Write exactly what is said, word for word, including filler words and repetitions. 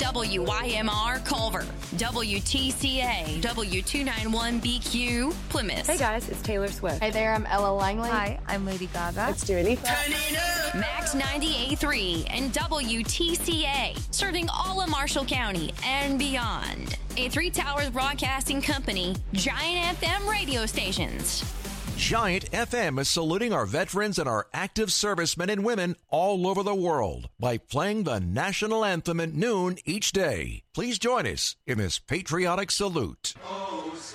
W Y M R Culver, W T C A, W two ninety-one B Q Plymouth. Hey guys, it's Taylor Swift. Hey there, I'm Ella Langley. Hi, I'm Lady Gaga. It's Dua Lipa. Max ninety-eight point three and W T C A, serving all of Marshall County and beyond. A Three Towers Broadcasting Company, Giant F M radio stations. Giant F M is saluting our veterans and our active servicemen and women all over the world by playing the national anthem at noon each day. Please join us in this patriotic salute.